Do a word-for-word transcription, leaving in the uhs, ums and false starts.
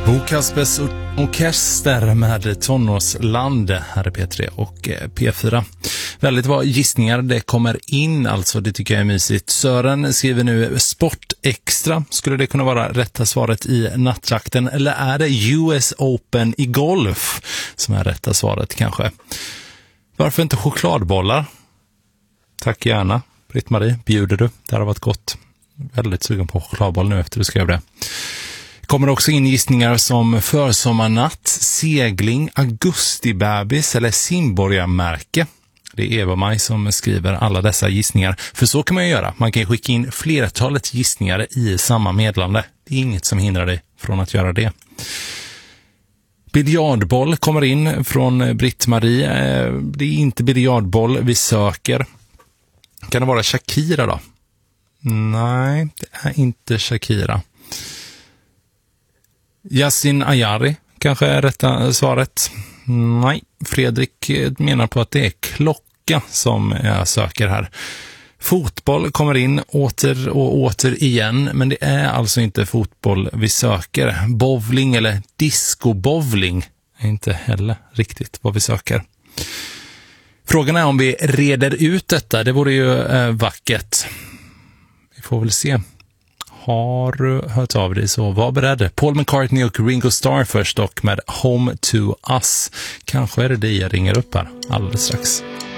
Bo Kaspers orkester med Tonårsland här är P tre och P fyra. Väldigt bra gissningar, det kommer in alltså, det tycker jag är mysigt. Sören skriver nu Sport Extra. Skulle det kunna vara rätta svaret i nattjakten, eller är det U S Open i golf som är rätta svaret kanske? Varför inte chokladbollar? Tack gärna. Britt-Marie, bjuder du? Det har varit gott. Väldigt sugen på chokladboll nu efter du skrev det. Kommer också in gissningar som försommarnatt, segling, augustibebis eller simborgarmärke. Det är Eva-Maj som skriver alla dessa gissningar. För så kan man ju göra. Man kan skicka in flertalet gissningar i samma meddelande. Det är inget som hindrar dig från att göra det. Biljardboll kommer in från Britt-Marie. Det är inte biljardboll vi söker. Kan det vara Shakira då? Nej, det är inte Shakira. Yasin Ayari kanske är rätta svaret. Nej, Fredrik menar på att det är klocka som jag söker här. Fotboll kommer in åter och åter igen, men det är alltså inte fotboll vi söker. Bowling eller disco-bowling är inte heller riktigt vad vi söker. Frågan är om vi reder ut detta. Det vore ju eh, vackert. Vi får väl se. Har du hört av dig så var beredd. Paul McCartney och Ringo Starr först och med Home to Us. Kanske är det det jag ringer upp här alldeles strax.